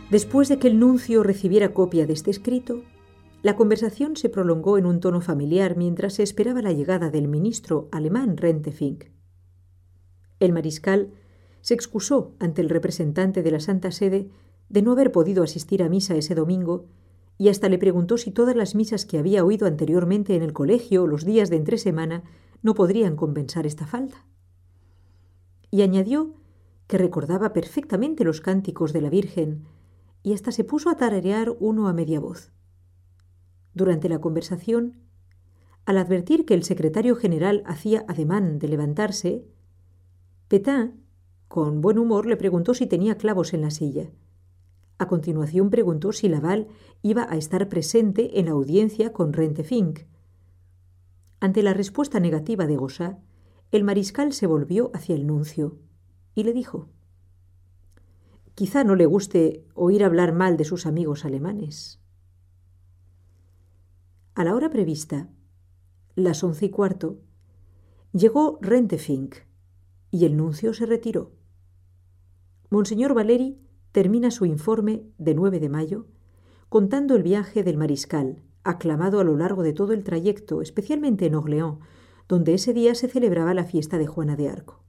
Después de que el nuncio recibiera copia de este escrito, la conversación se prolongó en un tono familiar mientras se esperaba la llegada del ministro alemán Rentefink. El mariscal se excusó ante el representante de la Santa Sede de no haber podido asistir a misa ese domingo y hasta le preguntó si todas las misas que había oído anteriormente en el colegio los días de entresemana no podrían compensar esta falta. Y añadió que recordaba perfectamente los cánticos de la Virgen y hasta se puso a tararear uno a media voz. Durante la conversación, al advertir que el secretario general hacía ademán de levantarse, Pétain, con buen humor, le preguntó si tenía clavos en la silla. A continuación preguntó si Laval iba a estar presente en la audiencia con Rentefink. Ante la respuesta negativa de Gauchat, el mariscal se volvió hacia el nuncio y le dijo: «Quizá no le guste oír hablar mal de sus amigos alemanes». A la hora prevista, las 11:15, llegó Rentefink y el nuncio se retiró. Monseñor Valeri termina su informe de 9 de mayo contando el viaje del mariscal, aclamado a lo largo de todo el trayecto, especialmente en Orléans, donde ese día se celebraba la fiesta de Juana de Arco.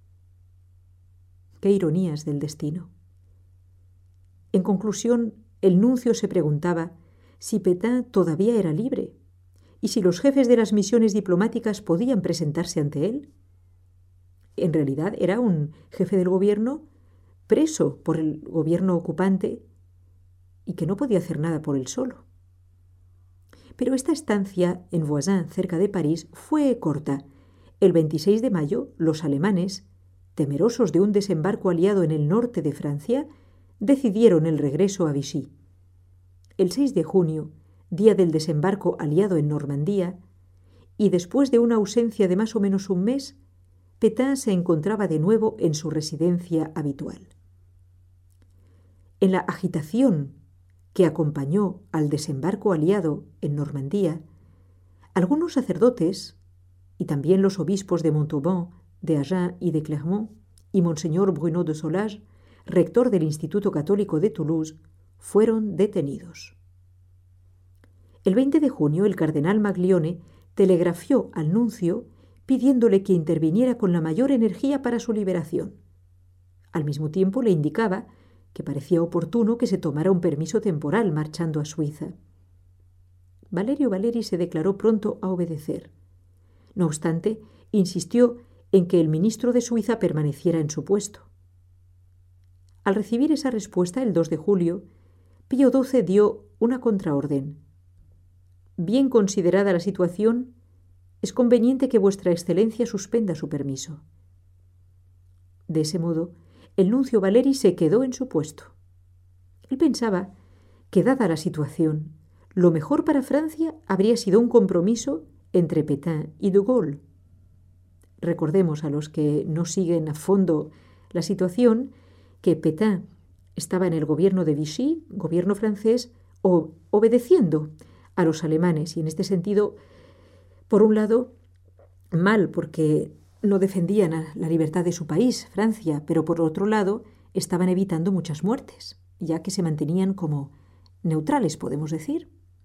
Qué ironías del destino. En conclusión, el nuncio se preguntaba si Pétain todavía era libre y si los jefes de las misiones diplomáticas podían presentarse ante él. En realidad era un jefe del gobierno preso por el gobierno ocupante y que no podía hacer nada por él solo. Pero esta estancia en Voisin, cerca de París, fue corta. El 26 de mayo, los alemanes, temerosos de un desembarco aliado en el norte de Francia, decidieron el regreso a Vichy. El 6 de junio, día del desembarco aliado en Normandía, y después de una ausencia de más o menos un mes, Pétain se encontraba de nuevo en su residencia habitual. En la agitación que acompañó al desembarco aliado en Normandía, algunos sacerdotes, y también los obispos de Montauban, de Agen y de Clermont, y Monseñor Bruno de Solage, rector del Instituto Católico de Toulouse, fueron detenidos. El 20 de junio, el cardenal Maglione telegrafió al nuncio pidiéndole que interviniera con la mayor energía para su liberación. Al mismo tiempo le indicaba que parecía oportuno que se tomara un permiso temporal marchando a Suiza. Valerio Valeri se declaró pronto a obedecer. No obstante, insistió en que el ministro de Suiza permaneciera en su puesto. Al recibir esa respuesta, el 2 de julio, Pío XII dio una contraorden. Bien considerada la situación, es conveniente que vuestra excelencia suspenda su permiso. De ese modo, el nuncio Valeri se quedó en su puesto. Él pensaba que, dada la situación, lo mejor para Francia habría sido un compromiso entre Pétain y de Gaulle. Recordemos a los que no siguen a fondo la situación que Pétain estaba en el gobierno de Vichy, gobierno francés, obedeciendo a los alemanes, y en este sentido, por un lado, mal porque no defendían la libertad de su país, Francia, pero por otro lado estaban evitando muchas muertes, ya que se mantenían como neutrales, podemos decir.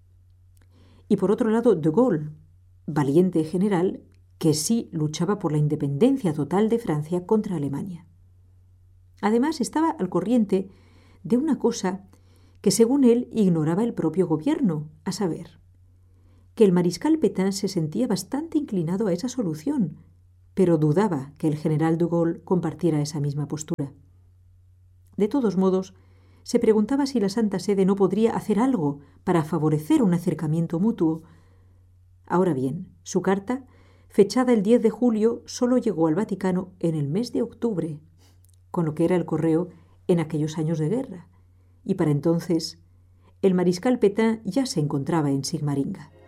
Y por otro lado, de Gaulle, valiente general, que sí luchaba por la independencia total de Francia contra Alemania. Además, estaba al corriente de una cosa que, según él, ignoraba el propio gobierno, a saber, que el mariscal Pétain se sentía bastante inclinado a esa solución, pero dudaba que el general de Gaulle compartiera esa misma postura. De todos modos, se preguntaba si la Santa Sede no podría hacer algo para favorecer un acercamiento mutuo. Ahora bien, su carta, fechada el 10 de julio, solo llegó al Vaticano en el mes de octubre, con lo que era el correo en aquellos años de guerra, y para entonces el mariscal Pétain ya se encontraba en Sigmaringa.